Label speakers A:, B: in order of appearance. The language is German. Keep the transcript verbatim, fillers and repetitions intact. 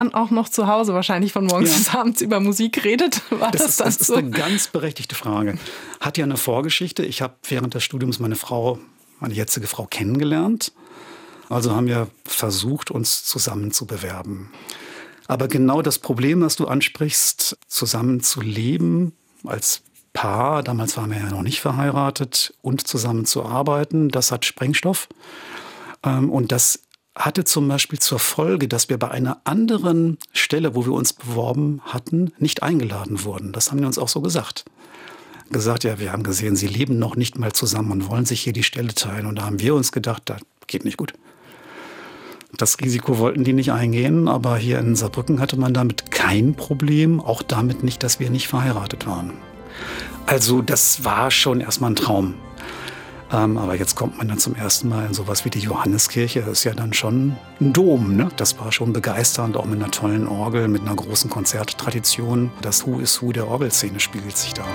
A: Dann auch noch zu Hause wahrscheinlich von morgens
B: Ja.
A: bis abends über Musik redet. War das,
B: Das, ist,
A: dann
B: das ist
A: so?
B: eine ganz berechtigte Frage. Hat ja eine Vorgeschichte. Ich habe während des Studiums meine Frau, meine jetzige Frau kennengelernt. Also haben wir versucht, uns zusammen zu bewerben. Aber genau das Problem, was du ansprichst, zusammen zu leben als Paar, damals waren wir ja noch nicht verheiratet, und zusammen zu arbeiten, das hat Sprengstoff. Und das hatte zum Beispiel zur Folge, dass wir bei einer anderen Stelle, wo wir uns beworben hatten, nicht eingeladen wurden. Das haben die uns auch so gesagt. Gesagt, ja, wir haben gesehen, sie leben noch nicht mal zusammen und wollen sich hier die Stelle teilen. Und da haben wir uns gedacht, das geht nicht gut. Das Risiko wollten die nicht eingehen, aber hier in Saarbrücken hatte man damit kein Problem, auch damit nicht, dass wir nicht verheiratet waren. Also das war schon erstmal ein Traum. Ähm, aber jetzt kommt man dann zum ersten Mal in sowas wie die Johanneskirche. Das ist ja dann schon ein Dom, ne? Das war schon begeisternd, auch mit einer tollen Orgel, mit einer großen Konzerttradition. Das Who is Who der Orgelszene spiegelt sich da.